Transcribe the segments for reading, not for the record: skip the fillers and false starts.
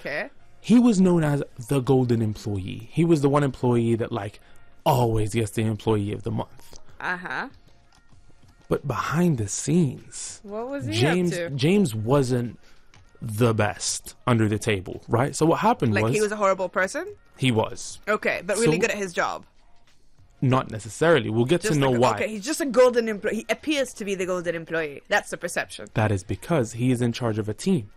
Okay. He was known as the golden employee. He was the one employee that like always gets the employee of the month. Uh-huh. But behind the scenes, What was he up to? James wasn't the best under the table, right? So what happened Like was he was a horrible person? he was. Okay, but really So- good at his job. Not necessarily. We'll get to know like, why. Okay, he's just a golden employee. He appears to be the golden employee. That's the perception. That is because he is in charge of a team.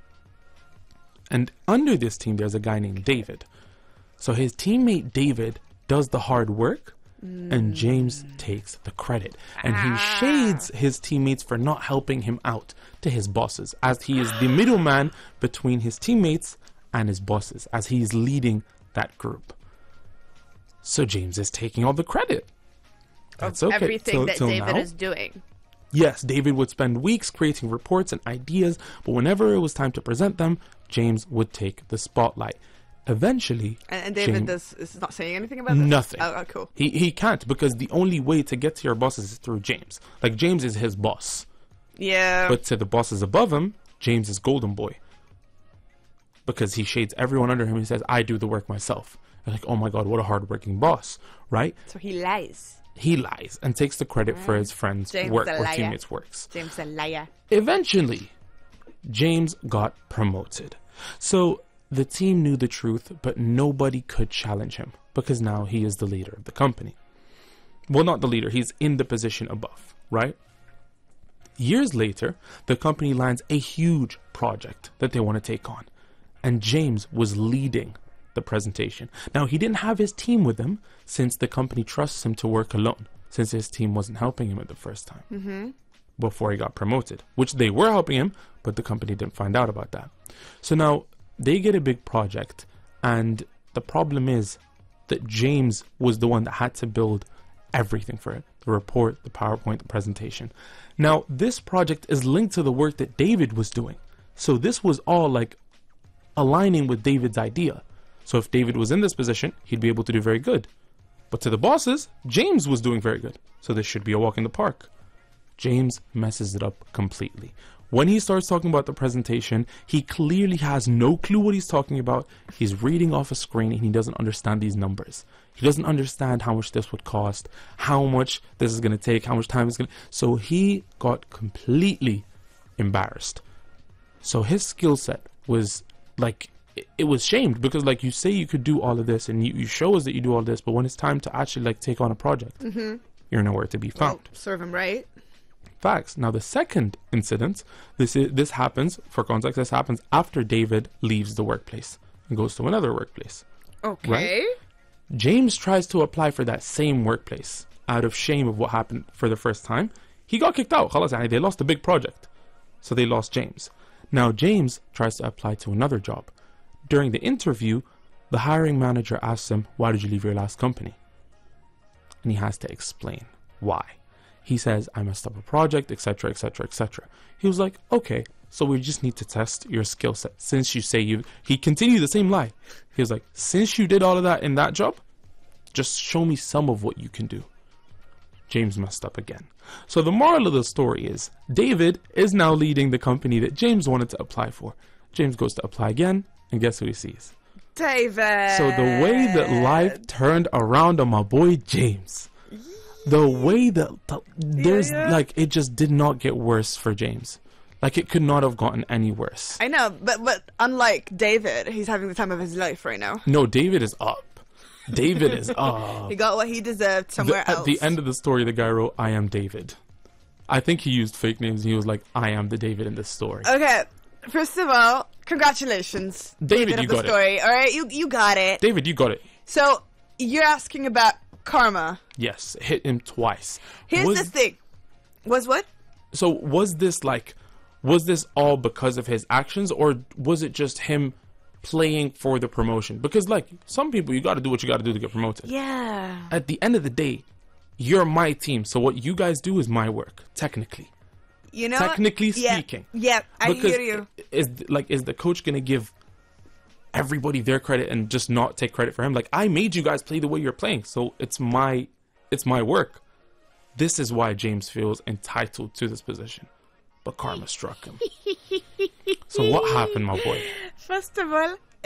And under this team, there's a guy named David. So his teammate David does the hard work, and James takes the credit. And he shades his teammates for not helping him out to his bosses, as he is the middleman between his teammates and his bosses, as he is leading that group. So James is taking all the credit. That's okay. Everything that till David now. is doing. Yes, David would spend weeks creating reports and ideas, but whenever it was time to present them, James would take the spotlight. Eventually, And David is not saying anything about this? nothing. Oh, cool. He can't, because the only way to get to your bosses is through James. Like, James is his boss. Yeah. But to the bosses above him, James is golden boy. Because he shades everyone under him. He says, I do the work myself. You're like, oh my God, what a hardworking boss, right? So he lies. He lies and takes the credit for his friend's James work a or liar. teammates' works. James a liar. Eventually, James got promoted. So the team knew the truth, but nobody could challenge him because now he is the leader of the company. Well, not the leader, he's in the position above, right? Years later, the company lands a huge project that they want to take on. And James was leading the presentation. Now, he didn't have his team with him since the company trusts him to work alone, since his team wasn't helping him at the first time before he got promoted, which they were helping him, but the company didn't find out about that. So now they get a big project, and the problem is that James was the one that had to build everything for it: the report, the PowerPoint, the presentation. Now, this project is linked to the work that David was doing. So this was all like aligning with David's idea. So if David was in this position, he'd be able to do very good. But to the bosses, James was doing very good. So this should be a walk in the park. James messes it up completely. When he starts talking about the presentation, he clearly has no clue what he's talking about. He's reading off a screen and he doesn't understand these numbers. He doesn't understand how much this would cost, how much this is going to take, how much time it's going to... So he got completely embarrassed. So his skill set was like... It was shamed because, like, you say you could do all of this and you show us that you do all this, but when it's time to actually, like, take on a project, you're nowhere to be found. Well, serve him right. Facts. Now, the second incident, this happens, for context, this happens after David leaves the workplace and goes to another workplace. Okay. Right? James tries to apply for that same workplace out of shame of what happened for the first time. He got kicked out. خلاص, يعني they lost a big project. So they lost James. Now, James tries to apply to another job. During the interview, the hiring manager asks him, why did you leave your last company? And he has to explain why. He says, I messed up a project, etc., etc., etc. He was like, okay, so we just need to test your skill set. Since you say you... He continued the same lie. He was like, since you did all of that in that job, just show me some of what you can do. James messed up again. So the moral of the story is, David is now leading the company that James wanted to apply for. James goes to apply again, and guess who he sees? David. So the way that life turned around on my boy James, the way that there's like, it just did not get worse for James. Like, it could not have gotten any worse. I know, but unlike David, he's having the time of his life right now. No, David is up. David is up. He got what he deserved somewhere else. At the end of the story, the guy wrote, I am David. I think he used fake names. He was like, I am the David in this story. Okay, first of all, congratulations, David, you of the got story. It. All right, you got it. David, you got it. So you're asking about karma. Yes, hit him twice. Here's the thing. Was what? So was this all because of his actions, or was it just him playing for the promotion? Because, like, some people, you got to do what you got to do to get promoted. Yeah. At the end of the day, you're my team, so what you guys do is my work, technically. You know, technically speaking. Yeah, I hear you. Is the coach gonna give everybody their credit and just not take credit for him? Like, I made you guys play the way you're playing, so it's my work. This is why James feels entitled to this position, but karma struck him. So what happened, my boy? First of all,